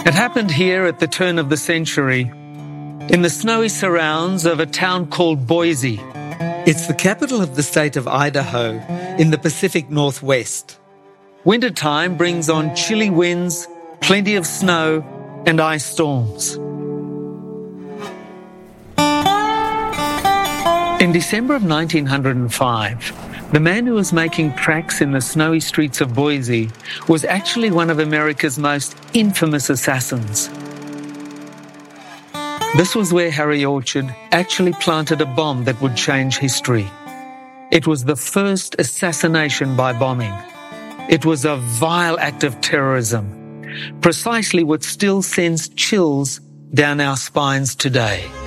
It happened here at the turn of the century, in the snowy surrounds of a town called Boise. It's the capital of the state of Idaho, in the Pacific Northwest. Wintertime brings on chilly winds, plenty of snow, and ice storms. In December of 1905, the man who was making tracks in the snowy streets of Boise was actually one of America's most infamous assassins. This was where Harry Orchard actually planted a bomb that would change history. It was the first assassination by bombing. It was a vile act of terrorism, precisely what still sends chills down our spines today.